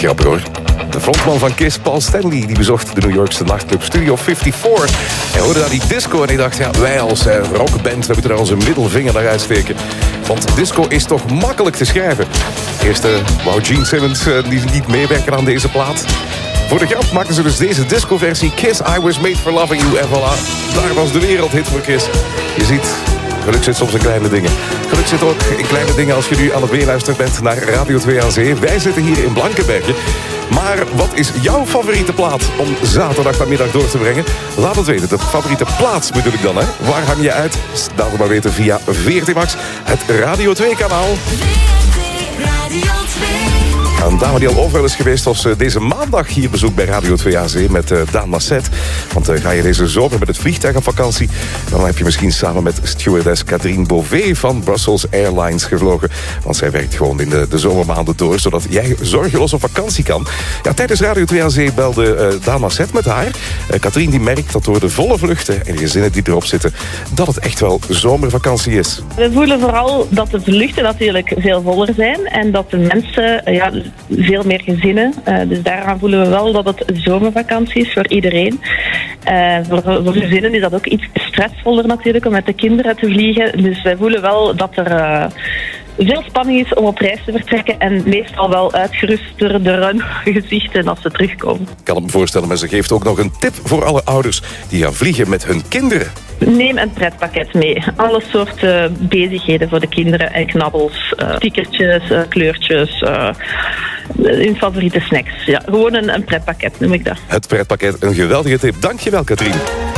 grappig hoor. De frontman van Kiss, Paul Stanley, die bezocht de New Yorkse nachtclub Studio 54. Hij hoorde daar die disco en hij dacht, ja, wij als rockband, we moeten daar onze middelvinger naar uitsteken. Want disco is toch makkelijk te schrijven. Eerst wou Gene Simmons niet meewerken aan deze plaat. Voor de grap maakten ze dus deze disco-versie Kiss, I Was Made For Loving You. En voilà, daar was de wereldhit voor Kiss. Je ziet, geluk zit soms in kleine dingen. Geluk zit ook in kleine dingen als je nu aan het meeluisteren bent naar Radio 2 aan Zee. Wij zitten hier in Blankenberge. Maar wat is jouw favoriete plaat om zaterdag namiddag door te brengen? Laat het weten. De favoriete plaats bedoel ik dan, hè? Waar hang je uit? Laat het maar weten via VRT Max, het Radio 2-kanaal. Een dame die al overal is geweest was deze maandag hier bezoek bij Radio 2 AZ met Daan Masset. Want ga je deze zomer met het vliegtuig op vakantie, dan heb je misschien samen met stewardess Catherine Beauvais van Brussels Airlines gevlogen. Want zij werkt gewoon in de zomermaanden door, zodat jij zorgeloos op vakantie kan. Ja, tijdens Radio 2 AZ belde Daan Masset met haar. Catherine die merkt dat door de volle vluchten en de gezinnen die erop zitten, dat het echt wel zomervakantie is. We voelen vooral dat de vluchten natuurlijk veel voller zijn en dat de mensen veel meer gezinnen. Dus daaraan voelen we wel dat het zomervakantie is voor iedereen. Voor gezinnen is dat ook iets stressvoller natuurlijk om met de kinderen te vliegen. Dus wij voelen wel dat er veel spanning is om op reis te vertrekken en meestal wel uitgerust door de ruim gezichten als ze terugkomen. Ik kan het me voorstellen, maar ze geeft ook nog een tip voor alle ouders die gaan vliegen met hun kinderen. Neem een pretpakket mee. Alle soorten bezigheden voor de kinderen en knabbels, stickertjes, kleurtjes, hun favoriete snacks. Ja, gewoon een pretpakket noem ik dat. Het pretpakket, een geweldige tip. Dankjewel, Katrien.